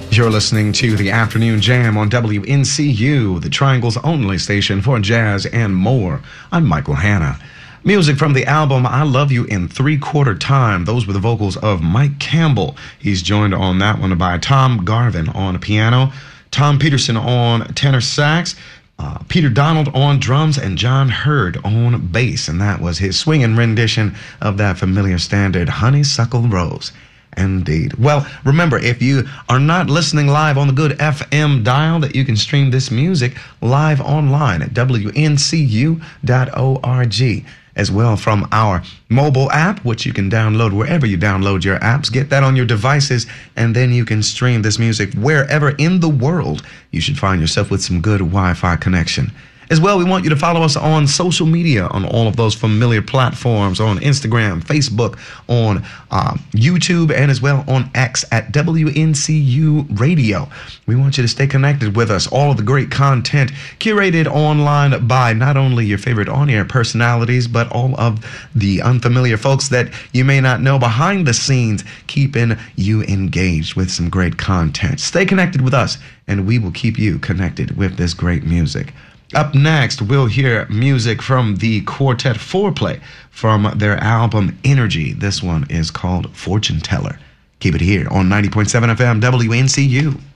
You're listening to the Afternoon Jam on WNCU, the Triangle's only station for jazz and more. I'm Michael Hanna. Music from the album I Love You in 3/4 Time. Those were the vocals of Mike Campbell. He's joined on that one by Tom Garvin on piano, Tom Peterson on tenor sax, Peter Donald on drums, and John Hurd on bass. And that was his swinging rendition of that familiar standard, Honeysuckle Rose. Indeed. Well, remember, if you are not listening live on the good FM dial, that you can stream this music live online at WNCU.org. As well from our mobile app, which you can download wherever you download your apps. Get that on your devices, and then you can stream this music wherever in the world you should find yourself with some good Wi-Fi connection. As well, we want you to follow us on social media on all of those familiar platforms, on Instagram, Facebook, on YouTube, and as well on X at WNCU Radio. We want you to stay connected with us. All of the great content curated online by not only your favorite on-air personalities, but all of the unfamiliar folks that you may not know behind the scenes, keeping you engaged with some great content. Stay connected with us, and we will keep you connected with this great music. Up next, we'll hear music from the Quartet Foreplay from their album Energy. This one is called Fortune Teller. Keep it here on 90.7 FM WNCU.